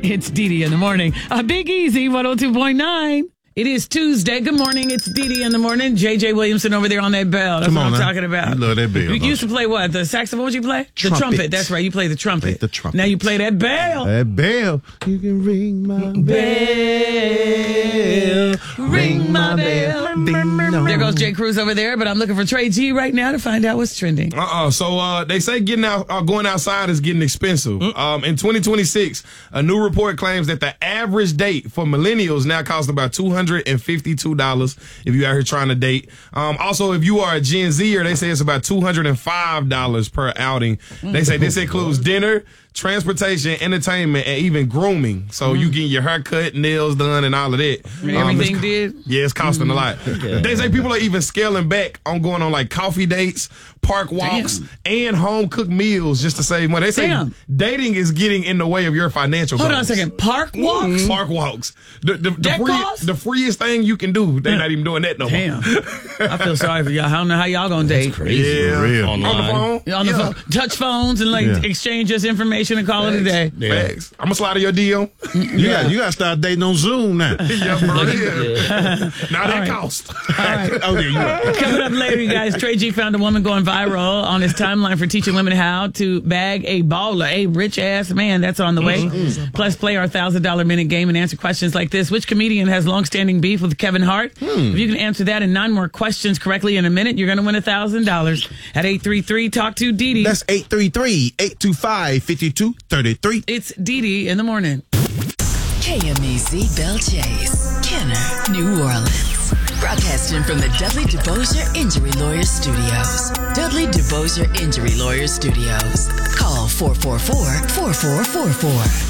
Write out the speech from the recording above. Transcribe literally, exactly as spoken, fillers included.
It's Dee Dee in the morning. A Big Easy one oh two point nine. It is Tuesday. Good morning. It's Dee Dee in the morning. J J Williamson over there on that bell. That's Come what on, I'm now. talking about. You love that bell. You used to play what? The saxophone? What you play? Trumpet. The trumpet. That's right. You play the trumpet. Play the trumpet. Now you play that bell. That bell. You can ring my Bell. Ring my bell. There goes Jay Cruz over there, but I'm looking for Trey G right now to find out what's trending. Uh-uh. So uh, they say getting out, uh, going outside is getting expensive. Mm. Um, in twenty twenty-six, a new report claims that the average date for millennials now costs about two hundred fifty-two dollars if you're out here trying to date. Um, also, if you are a Gen Zer, they say it's about two hundred five dollars per outing. They say this includes dinner, transportation, entertainment, and even grooming. So mm. you getting your hair cut, nails done, and all of that. Um, Everything it's, did? Yeah, it's costing mm. a lot. Yeah. They say people are even scaling back on going on like coffee dates, park walks, Damn. and home cooked meals just to save money. They say Damn. dating is getting in the way of your financial Hold goals. on a second. Park walks? Mm. Park walks. The, the, the, free, the freest thing you can do. They're yeah. not even doing that no Damn. more. I feel sorry for y'all. I don't know how y'all gonna date. That's crazy. Yeah. Real. On the phone. On the yeah. phone. Touch phones and like yeah. exchange just information and call Facts. it a day. Yeah. Facts. I'm gonna slide to your D M. You yeah. got you got to start dating on Zoom now. yeah, for real. Yeah. Now that right. cost. All right. Oh, yeah, you right. Coming up later, you guys, Trey G found a woman going viral on his timeline for teaching women how to bag a baller, a rich ass man. That's on the way. Mm-hmm. Plus, play our thousand dollar minute game and answer questions like this: which comedian has long-standing beef with Kevin Hart? Hmm. If you can answer that and nine more questions correctly in a minute, you're going to win a thousand dollars at eight three three talk to Dee Dee. That's eight three three, eight two five, five two three three. It's Dee Dee in the morning. K M E Z Bell Chase, Kenner, New Orleans. Broadcasting from the Dudley DeBosier Injury Lawyers Studios. Dudley DeBosier Injury Lawyers Studios. Call four four four, four four four four.